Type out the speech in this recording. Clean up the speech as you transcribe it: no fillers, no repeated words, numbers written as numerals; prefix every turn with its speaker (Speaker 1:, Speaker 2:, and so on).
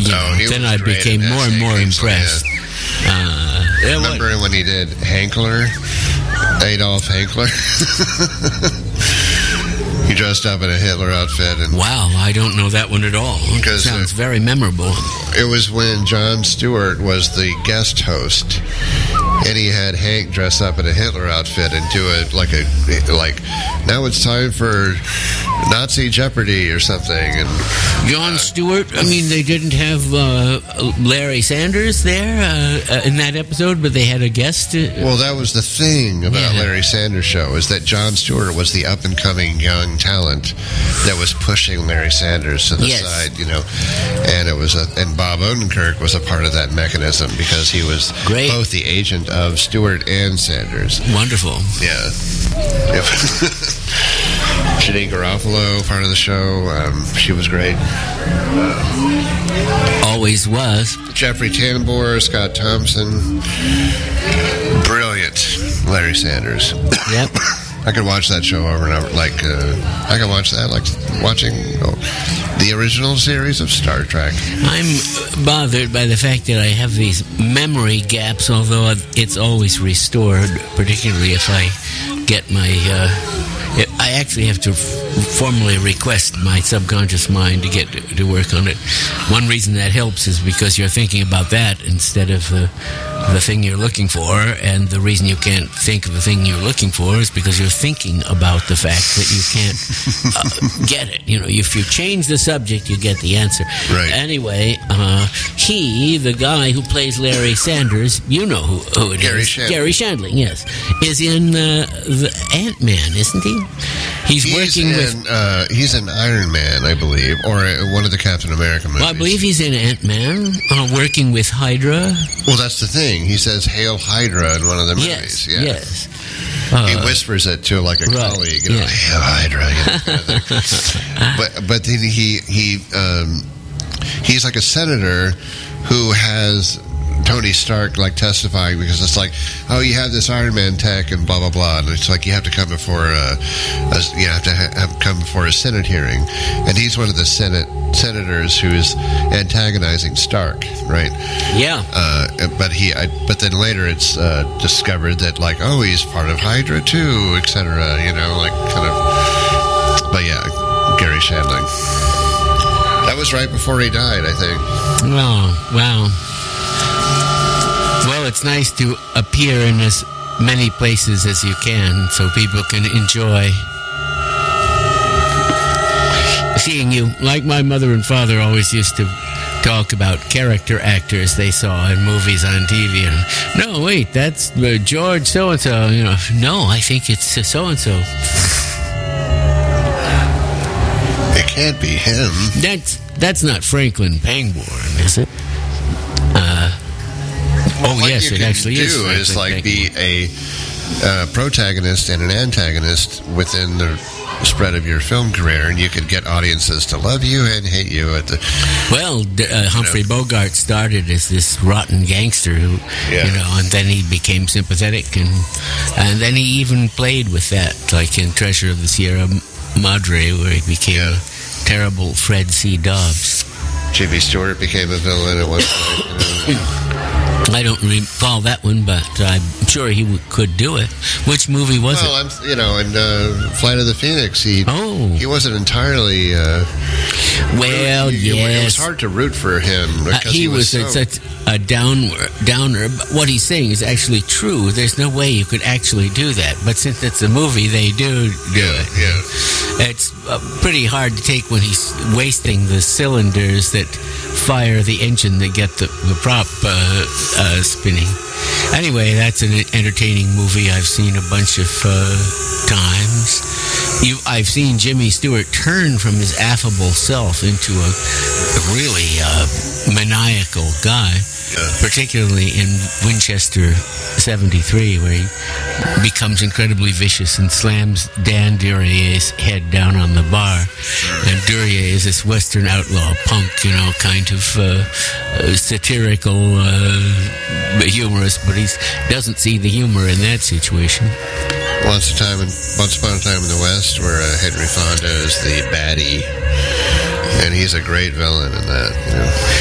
Speaker 1: then I became more and more impressed.
Speaker 2: Remember when he did Hankler? Adolf Hankler? He dressed up in a Hitler outfit. And
Speaker 1: wow, I don't know that one at all. Sounds very memorable.
Speaker 2: It was when Jon Stewart was the guest host, and he had Hank dress up in a Hitler outfit and do it like now it's time for Nazi Jeopardy or something. And
Speaker 1: Jon Stewart. I mean, they didn't have Larry Sanders there in that episode, but they had a guest.
Speaker 2: Well, that was the thing about Larry Sanders' show, is that Jon Stewart was the up and coming young talent that was pushing Larry Sanders to the side, and it was and Bob Odenkirk was a part of that mechanism because he was both the agent of Stewart and Sanders.
Speaker 1: Wonderful.
Speaker 2: Yeah. Janine Garofalo, part of the show. She was great.
Speaker 1: Always was.
Speaker 2: Jeffrey Tambor, Scott Thompson. Brilliant. Larry Sanders.
Speaker 1: Yep.
Speaker 2: I could watch that show over and over. I could watch that like watching the original series of Star Trek.
Speaker 1: I'm bothered by the fact that I have these memory gaps, although it's always restored, particularly if I get my... I actually have to formally request my subconscious mind to get to work on it. One reason that helps is because you're thinking about that instead of the thing you're looking for, and the reason you can't think of the thing you're looking for is because you're thinking about the fact that you can't get it. If you change the subject, you get the answer.
Speaker 2: Right.
Speaker 1: Anyway, the guy who plays Larry Sanders, you know who it is. Gary Shandling, yes, is in the Ant-Man, isn't he? He's in Iron Man, I believe, or one of the Captain America movies. Well, I believe he's in Ant-Man, working with Hydra.
Speaker 2: Well, that's the thing. He says "Hail Hydra" in one of the movies.
Speaker 1: Yes.
Speaker 2: He whispers it to like a colleague, "Hail Hydra." But then he's like a senator who has Tony Stark testifying, because it's like, oh, you have this Iron Man tech and blah blah blah, and it's like you have to come before come before a Senate hearing, and he's one of the senators who is antagonizing Stark, right?
Speaker 1: Yeah.
Speaker 2: But then later it's discovered that he's part of Hydra too, etc. But yeah, Gary Shandling. That was right before he died, I think.
Speaker 1: Oh, wow. Well, it's nice to appear in as many places as you can so people can enjoy seeing you. Like my mother and father always used to talk about character actors they saw in movies on TV. And, no, wait, that's George so-and-so. No, I think it's so-and-so.
Speaker 2: It can't be him.
Speaker 1: That's not Franklin Pangborn, is it? Yes, it actually is.
Speaker 2: What you can do is be a protagonist and an antagonist within the spread of your film career, and you could get audiences to love you and hate you at the...
Speaker 1: Well, Humphrey Bogart started as this rotten gangster who, and then he became sympathetic, and then he even played with that, like in Treasure of the Sierra Madre, where he became a terrible Fred C. Dobbs.
Speaker 2: Jimmy Stewart became a villain at one point.
Speaker 1: I don't recall that one, but I'm sure he could do it. Which movie was it?
Speaker 2: Well, in Flight of the Phoenix, he wasn't entirely... It was hard to root for him.
Speaker 1: He was such a downer. But what he's saying is actually true. There's no way you could actually do that. But since it's a movie, they do it.
Speaker 2: Yeah.
Speaker 1: It's pretty hard to take when he's wasting the cylinders that fire the engine that get the prop spinning. Anyway, that's an entertaining movie I've seen a bunch of times. I've seen Jimmy Stewart turn from his affable self into a really maniacal guy, particularly in Winchester 73, where he becomes incredibly vicious and slams Dan Durier's head down on the bar. And Durier is this Western outlaw punk, kind of satirical humorist, but he doesn't see the humor in that situation.
Speaker 2: Once Upon a Time in the West, where Henry Fonda is the baddie, and he's a great villain in that.